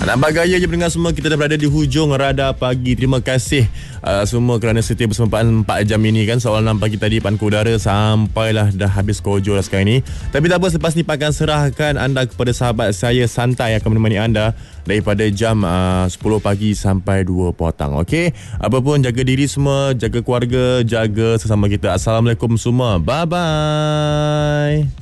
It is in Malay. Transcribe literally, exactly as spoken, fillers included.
Nampak gaya je pendengar semua, kita dah berada di hujung Radar Pagi. Terima kasih uh, semua kerana setia bersama empat jam ini kan. Soalan enam pagi tadi Panku Udara sampailah dah habis kojo lah sekarang ni. Tapi tak apa, selepas ni Pak akan serahkan anda kepada sahabat saya Santai yang akan menemani anda daripada jam uh, sepuluh pagi sampai dua petang. Okey, apa pun jaga diri semua, jaga keluarga, jaga sesama kita. Assalamualaikum semua. Bye bye.